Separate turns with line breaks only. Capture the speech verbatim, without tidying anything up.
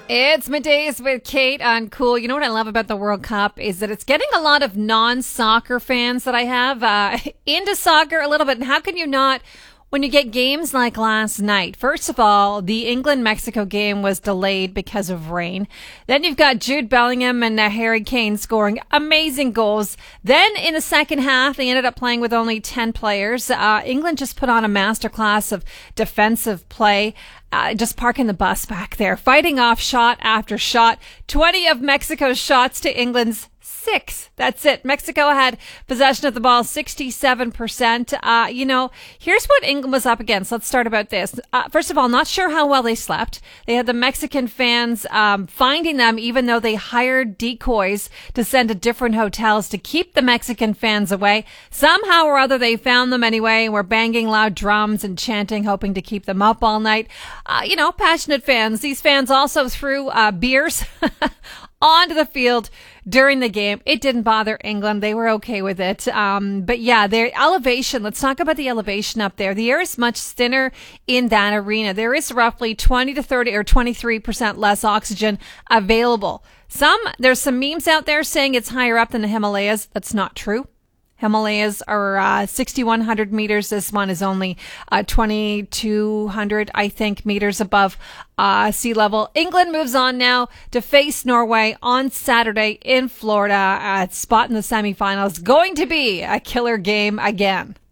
It's middays with Kate on Cool. You know what I love about the World Cup is that it's getting a lot of non-soccer fans that I have uh, into soccer a little bit. And how can you not when you get games like last night? First of all, the England-Mexico game was delayed because of rain. Then you've got Jude Bellingham and uh, Harry Kane scoring amazing goals. Then in the second half, they ended up playing with only ten players. Uh, England just put on a masterclass of defensive play. Uh, just parking the bus back there, fighting off shot after shot. twenty of Mexico's shots to England's six. That's it. Mexico had possession of the ball, sixty-seven percent. Uh, you know, here's what England was up against. Let's start about this. Uh, first of all, not sure how well they slept. They had the Mexican fans um, finding them, even though they hired decoys to send to different hotels to keep the Mexican fans away. Somehow or other, they found them anyway and were banging loud drums and chanting, hoping to keep them up all night. Uh, you know, passionate fans. These fans also threw uh, beers onto the field during the game. It didn't bother England. They were okay with it. Um, but yeah, their elevation, let's talk about the elevation up there. The air is much thinner in that arena. There is roughly twenty to thirty or twenty-three percent less oxygen available. Some, there's some memes out there saying it's higher up than the Himalayas. That's not true. Himalayas are uh, sixty-one hundred meters. This one is only uh, twenty-two hundred, I think, meters above uh, sea level. England moves on now to face Norway on Saturday in Florida. Uh, spot in the semifinals. Going to be a killer game again.